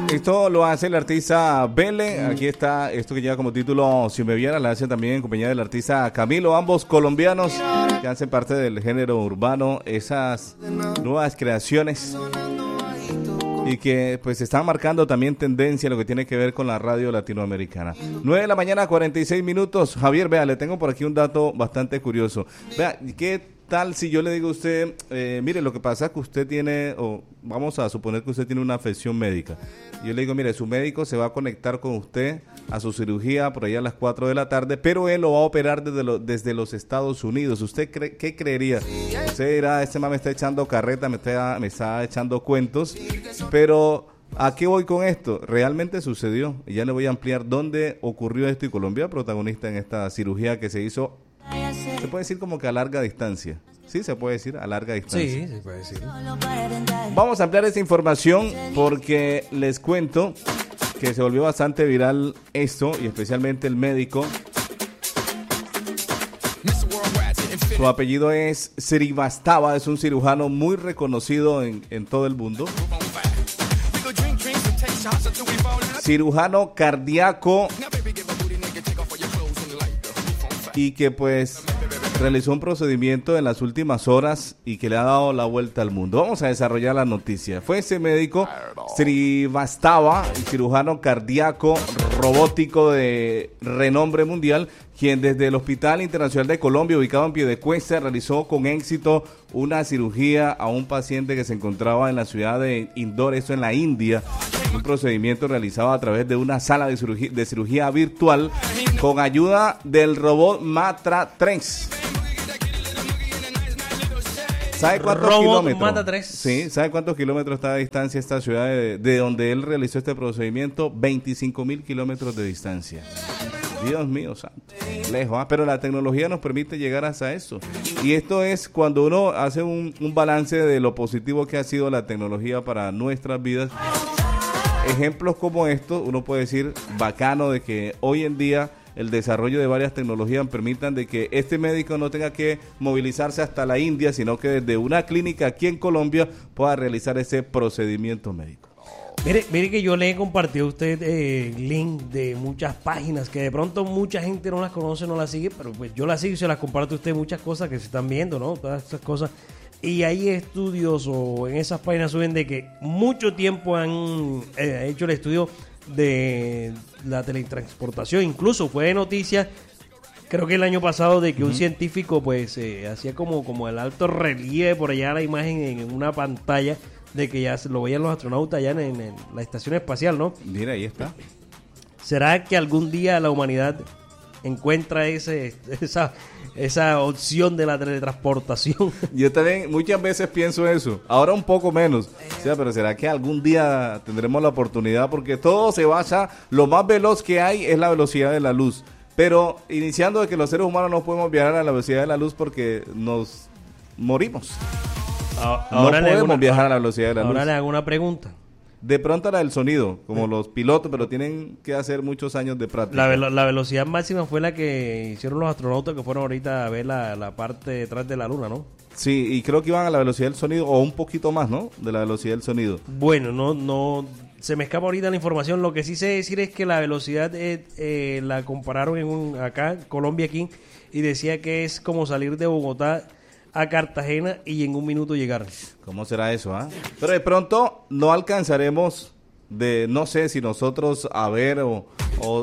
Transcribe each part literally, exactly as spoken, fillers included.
Esto lo hace el artista Bele. Aquí está esto que lleva como título Si me viera. La hace también en compañía del artista Camilo. Ambos colombianos que hacen parte del género urbano. Esas nuevas creaciones y que pues están marcando también tendencia en lo que tiene que ver con la radio latinoamericana. nueve de la mañana, cuarenta y seis minutos. Javier, vea, le tengo por aquí un dato bastante curioso. Vea, ¿qué tal si yo le digo a usted, eh, mire, lo que pasa es que usted tiene, o vamos a suponer que usted tiene una afección médica? Yo le digo, mire, su médico se va a conectar con usted a su cirugía por allá a las cuatro de la tarde, pero él lo va a operar desde, lo, desde los Estados Unidos. ¿Usted cree, qué creería? Usted dirá, este man me está echando carreta, me está, me está echando cuentos, pero ¿a qué voy con esto? Realmente sucedió, y ya le voy a ampliar dónde ocurrió esto, y Colombia protagonista en esta cirugía que se hizo. Se puede decir como que a larga distancia. Sí, se puede decir a larga distancia. Sí, se puede decir. Vamos a ampliar esta información porque les cuento que se volvió bastante viral esto, y especialmente el médico. Su apellido es Srivastava, es un cirujano muy reconocido en, en todo el mundo. Cirujano cardíaco, y que pues realizó un procedimiento en las últimas horas y que le ha dado la vuelta al mundo. Vamos a desarrollar la noticia. Fue ese médico, Srivastava, cirujano cardíaco robótico de renombre mundial, quien desde el Hospital Internacional de Colombia, ubicado en Piedecuesta, realizó con éxito una cirugía a un paciente que se encontraba en la ciudad de Indore, esto en la India. Un procedimiento realizado a través de una sala de cirugía, de cirugía virtual con ayuda del robot Matra tres. ¿Sabe cuántos Robot kilómetros? Matra tres. Sí, ¿sabe cuántos kilómetros está a distancia esta ciudad de, de donde él realizó este procedimiento? veinticinco mil kilómetros de distancia. Dios mío santo, lejos, ¿eh? Pero la tecnología nos permite llegar hasta eso. Y esto es cuando uno hace un, un balance de lo positivo que ha sido la tecnología para nuestras vidas. Ejemplos como estos, uno puede decir bacano de que hoy en día el desarrollo de varias tecnologías permitan de que este médico no tenga que movilizarse hasta la India, sino que desde una clínica aquí en Colombia pueda realizar ese procedimiento médico. Mire, mire que yo le he compartido a usted eh, link de muchas páginas que de pronto mucha gente no las conoce, no las sigue, pero pues yo las sigo y se las comparto a usted, muchas cosas que se están viendo, ¿no? Todas esas cosas. Y hay estudios o en esas páginas suben de que mucho tiempo han eh, hecho el estudio de la teletransportación. Incluso fue de noticia, creo que el año pasado, de que uh-huh. un científico pues eh, hacía como, como el alto relieve por allá la imagen en una pantalla de que ya lo veían los astronautas allá en, en, en la estación espacial, ¿no? Mira, ahí está. ¿Será que algún día la humanidad encuentra ese esa esa opción de la teletransportación? Yo también muchas veces pienso eso, ahora un poco menos, o sea, pero ¿será que algún día tendremos la oportunidad? Porque todo se basa, lo más veloz que hay es la velocidad de la luz, pero iniciando de que los seres humanos no podemos viajar a la velocidad de la luz porque nos morimos. Ahora no podemos una, viajar a la velocidad de la ahora luz. Ahora le hago una pregunta. De pronto la del sonido, como los pilotos, pero tienen que hacer muchos años de práctica. La, velo- la velocidad máxima fue la que hicieron los astronautas que fueron ahorita a ver la, la parte detrás de la luna, ¿no? Sí, y creo que iban a la velocidad del sonido, o un poquito más, ¿no? De la velocidad del sonido. Bueno, no, no, se me escapa ahorita la información. Lo que sí sé decir es que la velocidad eh, eh, la compararon en un, acá, Colombia aquí, y decía que es como salir de Bogotá a Cartagena y en un minuto llegar. ¿Cómo será eso, ah? ¿eh? Pero de pronto no alcanzaremos de, no sé si nosotros a ver o, o,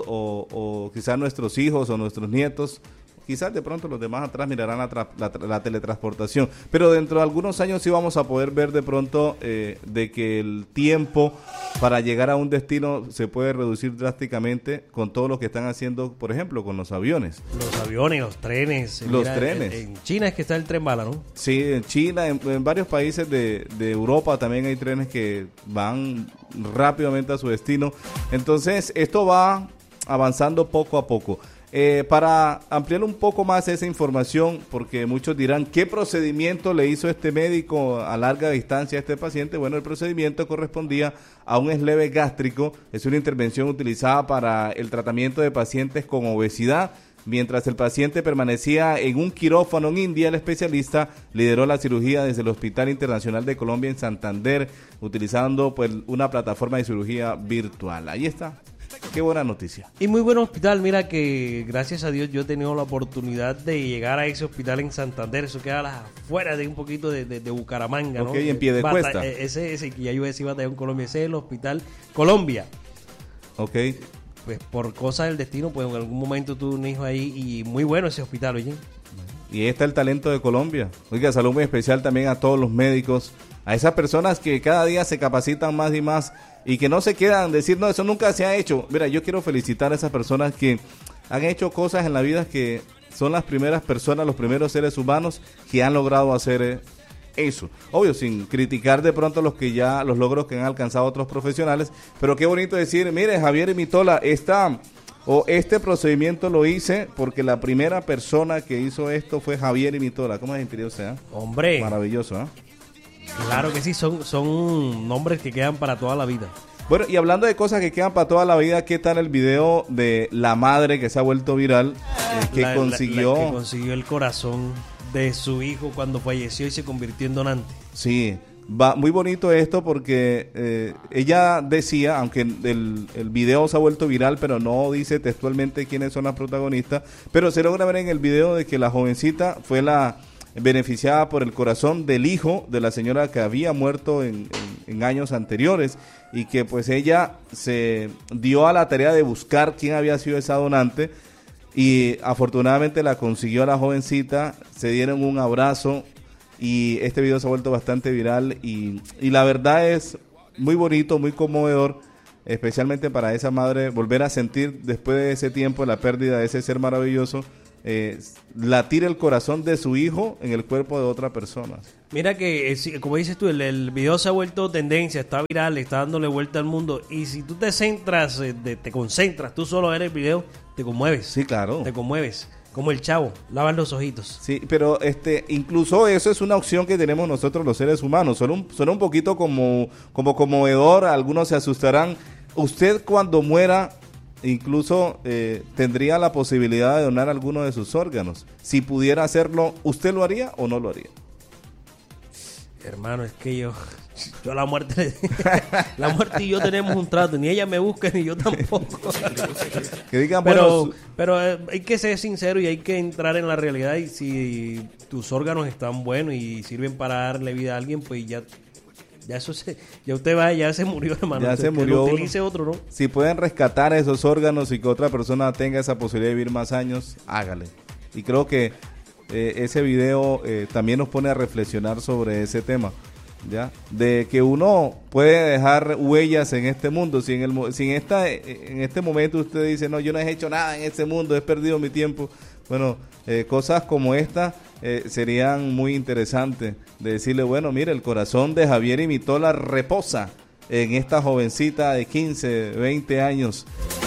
o, o quizás nuestros hijos o nuestros nietos, quizás de pronto los demás atrás mirarán la, tra- la, la teletransportación, pero dentro de algunos años sí vamos a poder ver de pronto eh, de que el tiempo para llegar a un destino se puede reducir drásticamente con todo lo que están haciendo, por ejemplo, con los aviones. Los aviones, los trenes. Los Mira, trenes. En, en China es que está el tren bala, ¿no? Sí, en China, en, en varios países de, de Europa también hay trenes que van rápidamente a su destino. Entonces, esto va avanzando poco a poco. Eh, para ampliar un poco más esa información, porque muchos dirán, ¿qué procedimiento le hizo este médico a larga distancia a este paciente? Bueno, el procedimiento correspondía a un esleve gástrico, es una intervención utilizada para el tratamiento de pacientes con obesidad, Mientras el paciente permanecía en un quirófano en India, el especialista lideró la cirugía desde el Hospital Internacional de Colombia en Santander, utilizando pues una plataforma de cirugía virtual. Ahí está. Qué buena noticia. Y muy buen hospital. Mira que gracias a Dios yo he tenido la oportunidad de llegar a ese hospital en Santander. Eso queda a las afuera de un poquito de, de, de Bucaramanga, ¿no? Ok, en Piedecuesta. Bata, ese, ese que ya yo decía Batallón Colombia, ese es el hospital Colombia. Ok. Pues por cosas del destino, pues en algún momento tuve un hijo ahí y muy bueno ese hospital, oye. Y ahí está el talento de Colombia. Oiga, salud muy especial también a todos los médicos, a esas personas que cada día se capacitan más y más y que no se quedan decir, no, eso nunca se ha hecho. Mira, yo quiero felicitar a esas personas que han hecho cosas en la vida que son las primeras personas, los primeros seres humanos que han logrado hacer eso. Obvio, sin criticar de pronto los que ya, los logros que han alcanzado otros profesionales, pero qué bonito decir, mire, Javier Mitola, esta, o este procedimiento lo hice porque la primera persona que hizo esto fue Javier Mitola. ¿Cómo se sentiría usted? Eh? Hombre. Maravilloso, ¿eh? Claro que sí, son, son nombres que quedan para toda la vida. Bueno, y hablando de cosas que quedan para toda la vida, ¿qué tal el video de la madre que se ha vuelto viral? Eh, que la, consiguió... La, la que consiguió el corazón de su hijo cuando falleció y se convirtió en donante. Sí, va muy bonito esto porque eh, ella decía, aunque el, el video se ha vuelto viral, pero no dice textualmente quiénes son las protagonistas, pero se logra ver en el video de que la jovencita fue la beneficiada por el corazón del hijo de la señora que había muerto en, en, en años anteriores, y que pues ella se dio a la tarea de buscar quién había sido esa donante, y afortunadamente la consiguió a la jovencita, se dieron un abrazo y este video se ha vuelto bastante viral y, y la verdad es muy bonito, muy conmovedor, especialmente para esa madre volver a sentir después de ese tiempo la pérdida de ese ser maravilloso, eh, latir el corazón de su hijo en el cuerpo de otra persona. Mira que, como dices tú, el, el video se ha vuelto tendencia, está viral, está dándole vuelta al mundo, y si tú te centras, de, te concentras tú solo en el video, te conmueves. Sí, claro. Te conmueves. Como el chavo, lavan los ojitos. Sí, pero este, incluso eso es una opción que tenemos nosotros los seres humanos. Suena un, suena un poquito como, como conmovedor, algunos se asustarán. Usted cuando muera, incluso eh, tendría la posibilidad de donar alguno de sus órganos. Si pudiera hacerlo, ¿usted lo haría o no lo haría? Hermano, es que yo, yo la muerte, la muerte y yo tenemos un trato, ni ella me busca ni yo tampoco. Que digan, pero, bueno, pero eh, hay que ser sincero y hay que entrar en la realidad, y si tus órganos están buenos y sirven para darle vida a alguien, pues ya, ya eso se, ya usted va, ya se murió, hermano. Ya usted, se murió. Que utilice otro, ¿no? Si pueden rescatar esos órganos y que otra persona tenga esa posibilidad de vivir más años, hágale. Y creo que Eh, ese video eh, también nos pone a reflexionar sobre ese tema, ya, de que uno puede dejar huellas en este mundo. Si en el si en esta en este momento usted dice, no, yo no he hecho nada en este mundo, he perdido mi tiempo, bueno, eh, cosas como esta eh, serían muy interesantes de decirle, bueno, mire, el corazón de Javier Mitola reposa en esta jovencita de quince, veinte años.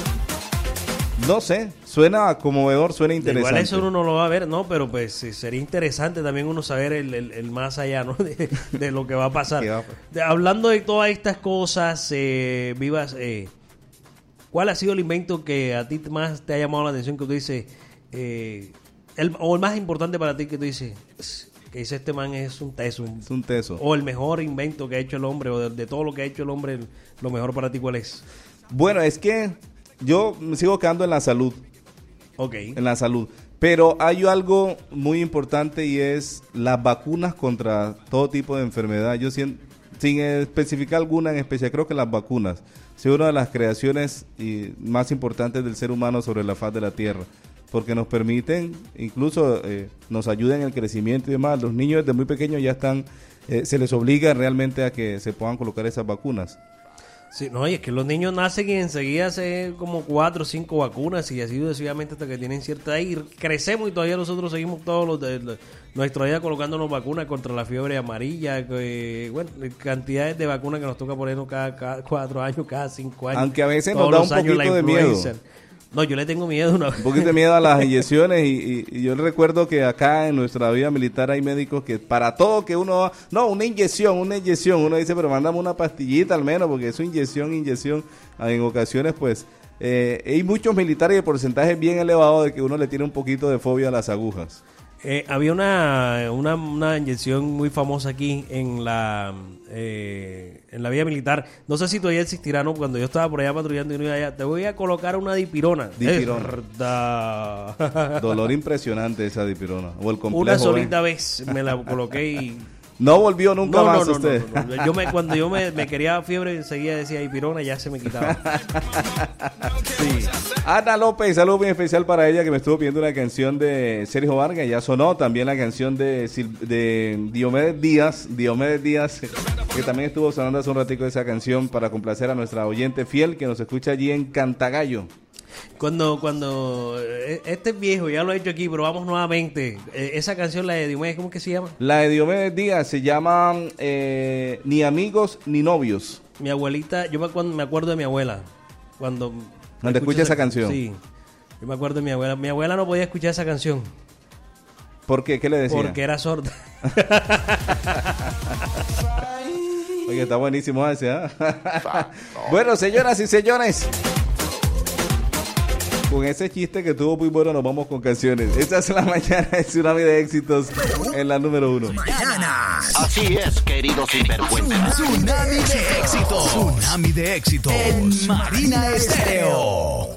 No sé, suena conmovedor, suena interesante. Igual eso uno no lo va a ver, ¿no? Pero pues sería interesante también uno saber el, el, el más allá, ¿no? De, de lo que va a pasar. Va? De, hablando de todas estas cosas, eh, Vivas, eh, ¿cuál ha sido el invento que a ti más te ha llamado la atención, que tú dices, eh, el, o el más importante para ti que tú dices, que dice este man es un teso? Es un teso. O el mejor invento que ha hecho el hombre, o de, de todo lo que ha hecho el hombre, lo mejor para ti, ¿cuál es? Bueno, es que yo me sigo quedando en la salud. Ok. En la salud. Pero hay algo muy importante y es las vacunas contra todo tipo de enfermedad. Yo sin, sin especificar alguna en especial, creo que las vacunas son una de las creaciones y más importantes del ser humano sobre la faz de la tierra, porque nos permiten, incluso eh, nos ayudan en el crecimiento y demás. Los niños desde muy pequeños ya están, eh, se les obliga realmente a que se puedan colocar esas vacunas. Sí, no, y es que los niños nacen y enseguida hacen como cuatro o cinco vacunas y así sucesivamente hasta que tienen cierta edad, y crecemos y todavía nosotros seguimos todos los de, de nuestra vida colocándonos vacunas contra la fiebre amarilla, que, bueno, cantidades de vacunas que nos toca ponernos cada, cada cuatro años, cada cinco años. Aunque a veces nos da un poquito de miedo. No, yo le tengo miedo. Una... Un poquito de miedo a las inyecciones y, y, y yo recuerdo que acá en nuestra vida militar hay médicos que para todo que uno... No, una inyección, una inyección. Uno dice, pero mándame una pastillita al menos, porque eso inyección, inyección. En ocasiones, pues, eh, hay muchos militares y el porcentaje es bien elevado de que uno le tiene un poquito de fobia a las agujas. Eh, había una, una una inyección muy famosa aquí en la eh, en la vía militar. No sé si todavía existirá, ¿no? Cuando yo estaba por allá patrullando y no iba allá, te voy a colocar una dipirona. Dipirona. Dolor impresionante esa dipirona. O el complejo. Una solita vez me la coloqué y... No volvió nunca no, más no, no, usted. No, no, no. Yo me, cuando yo me, me quería fiebre, enseguida decía dipirona y ya se me quitaba. Sí. Ana López, saludo muy especial para ella que me estuvo pidiendo una canción de Sergio Vargas, ya sonó también la canción de, de Diomedes Díaz, Diomedes Díaz, que también estuvo sonando hace un ratico esa canción para complacer a nuestra oyente fiel que nos escucha allí en Cantagallo. Cuando, cuando, este es viejo, ya lo he hecho aquí, pero vamos nuevamente. Esa canción, la de Diomedes, ¿cómo que se llama? La de Diomedes Díaz se llama eh, Ni amigos ni novios. Mi abuelita, yo me acuerdo, me acuerdo de mi abuela. Cuando... Cuando escucha esa, esa canción. Sí, yo me acuerdo de mi abuela. Mi abuela no podía escuchar esa canción. ¿Por qué? ¿Qué le decía? Porque era sorda. Oye, está buenísimo ese, ¿eh? Bueno, señoras y señores, con ese chiste que tuvo muy bueno, nos vamos con canciones. Esta es la mañana de Tsunami de Éxitos en la número uno. Mañana. Así es, queridos sinvergüenzas. Tsunami de Éxitos. Tsunami de Éxitos en Marina Estéreo.